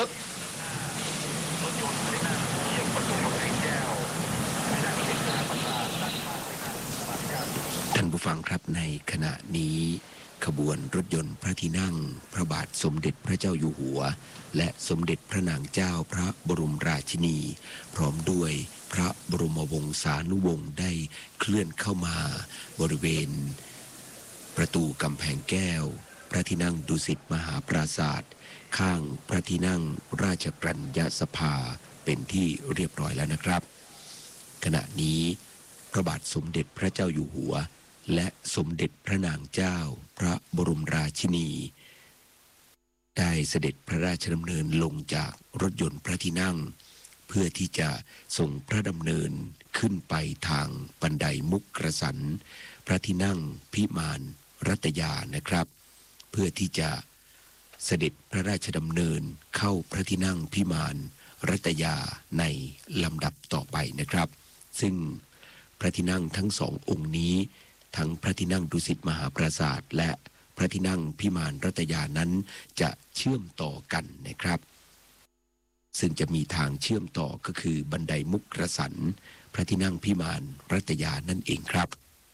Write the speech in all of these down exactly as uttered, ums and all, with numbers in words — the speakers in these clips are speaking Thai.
ปึ๊บรถยนต์ไม่น่าเหยียบประตูกำแพงแก้วไม่น่าเป็นสถานประสาทด้านข้างไม่น่าสวัสดิการท่านผู้ฟังครับในขณะนี้ขบวนรถยนต์พระที่นั่งพระบาทสมเด็จพระเจ้าอยู่หัวและสมเด็จพระนางเจ้าพระบรมราชินีพร้อมด้วยพระบรมวงศานุวงศ์ได้เคลื่อนเข้ามาบริเวณประตูกำแพงแก้วพระที่นั่งดุสิตมหาปราศาสตร์ข้างพระที่นั่งราชกัญญสภาเป็นที่เรียบร้อยแล้วนะครับขณะนี้พระบาทสมเด็จพระเจ้าอยู่หัวและสมเด็จพระนางเจ้าพระบรมราชินีได้เสด็จพระราชดำเนินลงจากรถยนต์พระที่นั่งเพื่อที่จะส่งพระดำเนินขึ้นไปทางบันไดมุกกระสันพระที่นั่งพิมานรัตยานะครับเพื่อที่จะเสด็จพระราชดำเนินเข้าพระที่นั่งพิมานรัตยาในลำดับต่อไปนะครับซึ่งพระที่นั่งทั้งสององค์นี้ทั้งพระที่นั่งดุสิตมหาปราสาทและพระที่นั่งพิมานรัตยานั้นจะเชื่อมต่อกันนะครับซึ่งจะมีทางเชื่อมต่อก็คือบันไดมุกกระสันพระที่นั่งพิมานรัตยานั่นเองครับ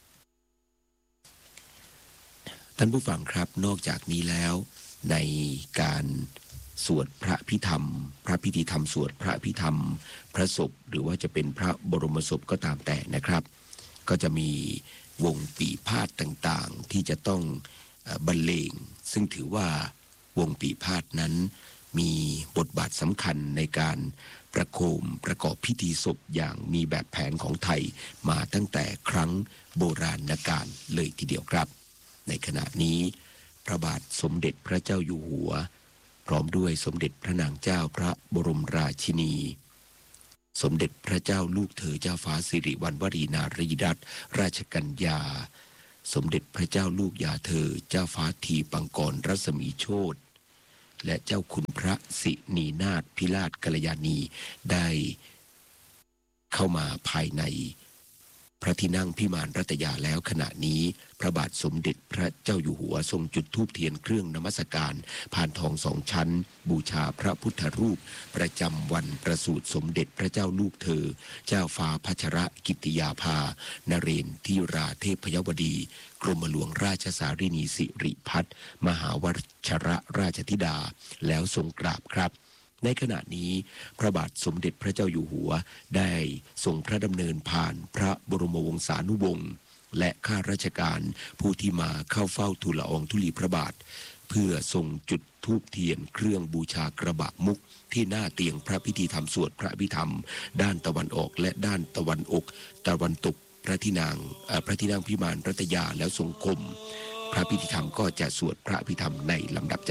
ท่านผู้ฟังครับนอกจากนี้แล้วในการสวดพระพิธรรมพระพิธีธรรมสวดพระพิธรรมพระศพหรือว่าจะเป็นพระบรมศพก็ตามแต่นะครับก็จะมีวงปีพาทย์ต่างๆที่จะต้องบรรเลงซึ่งถือว่าวงปีพาทย์นั้นมีบทบาทสำคัญในการประโคมประกอบพิธีศพอย่างมีแบบแผนของไทยมาตั้งแต่ครั้งโบราณกาลเลยทีเดียวครับในขณะนี้พระบาทสมเด็จพระเจ้าอยู่หัวพร้อมด้วยสมเด็จพระนางเจ้าพระบรมราชินีสมเด็จพระเจ้าลูกเธอเจ้าฟ้าสิริวัณวรีนารีรัตนราชกัญญาสมเด็จพระเจ้าลูกยาเธอเจ้าฟ้าทีปังกรรัศมีโชติและเจ้าคุณพระสินีนาถพิราชกัลยาณีได้เข้ามาภายในพระที่นั่งพิมานรัตยาแล้วขณะนี้พระบาทสมเด็จพระเจ้าอยู่หัวทรงจุดธูปเทียนเครื่องนมัสการผ่านทองสองชั้นบูชาพระพุทธรูปประจำวันประสูติสมเด็จพระเจ้าลูกเธอเจ้าฟ้าพัชรกิติยาภานเรนทิราเทพยวดีกรมหลวงราชสารินีสิริพัฒน์มหาวชรราชธิดาแล้วทรงกราบครับในขณะนี้พระบาทสมเด็จพระเจ้าอยู่หัวได้ทรงพระดำเนินผ่านพระบรมวงศานุวงศ์และข้าราชการผู้ที่มาเข้าเฝ้าทูลละอองธุลีพระบาทเพื่อทรงจุดธูปเทียนเครื่องบูชากระบะมุกที่หน้าเตียงพระพิธีธรรมสวดพระพิธรรมด้านตะวันออกและด้านตะวันอกตะวันตกพระที่นั่งพระที่นั่งพิมานรัตยาแล้วทรงคมพระพิธีธรรมก็จะสวดพระพิธรรมในลำดับ